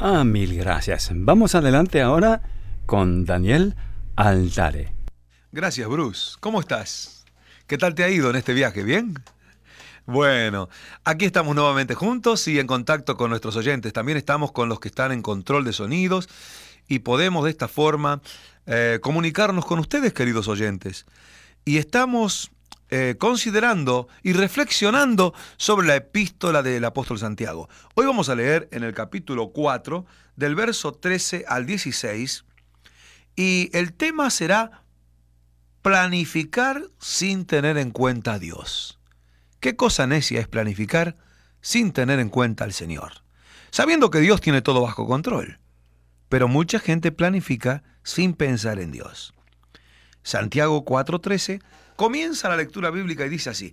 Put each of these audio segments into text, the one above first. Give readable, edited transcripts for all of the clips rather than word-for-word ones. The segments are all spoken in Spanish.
Mil gracias. Vamos adelante ahora con Daniel Altare. Gracias, Bruce. ¿Cómo estás? ¿Qué tal te ha ido en este viaje? ¿Bien? Bueno, aquí estamos nuevamente juntos y en contacto con nuestros oyentes. También estamos con los que están en control de sonidos y podemos de esta forma comunicarnos con ustedes, queridos oyentes. Y estamos considerando y reflexionando sobre la epístola del apóstol Santiago. Hoy vamos a leer en el capítulo 4, del verso 13 al 16, y el tema será planificar sin tener en cuenta a Dios. ¿Qué cosa necia es planificar sin tener en cuenta al Señor? Sabiendo que Dios tiene todo bajo control, pero mucha gente planifica sin pensar en Dios. Santiago 4:13 comienza la lectura bíblica y dice así: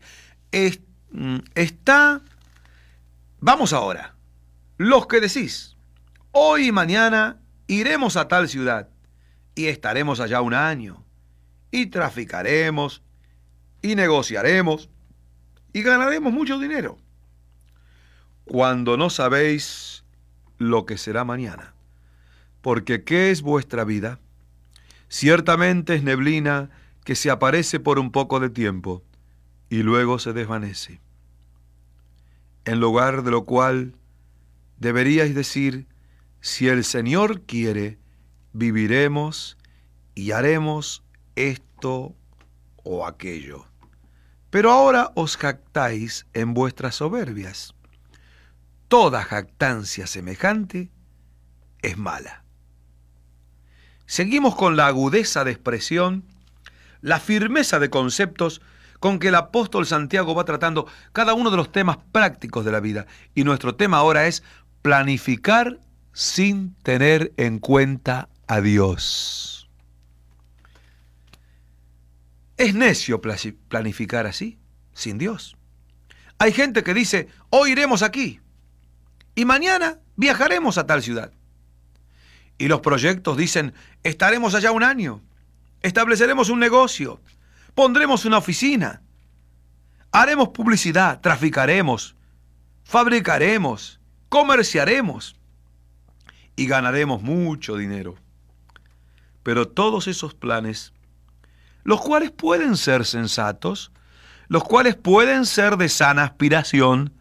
vamos ahora, los que decís, hoy y mañana iremos a tal ciudad y estaremos allá un año, y traficaremos, y negociaremos, y ganaremos mucho dinero, cuando no sabéis lo que será mañana. Porque ¿qué es vuestra vida? Ciertamente es neblina que se aparece por un poco de tiempo y luego se desvanece. En lugar de lo cual deberíais decir: si el Señor quiere, viviremos y haremos esto o aquello. Pero ahora os jactáis en vuestras soberbias. Toda jactancia semejante es mala. Seguimos con la agudeza de expresión, la firmeza de conceptos con que el apóstol Santiago va tratando cada uno de los temas prácticos de la vida. Y nuestro tema ahora es planificar sin tener en cuenta a Dios. ¿Es necio planificar así, sin Dios? Hay gente que dice: hoy iremos aquí y mañana viajaremos a tal ciudad. Y los proyectos dicen: estaremos allá un año, estableceremos un negocio, pondremos una oficina, haremos publicidad, traficaremos, fabricaremos, comerciaremos y ganaremos mucho dinero. Pero todos esos planes, los cuales pueden ser sensatos, los cuales pueden ser de sana aspiración,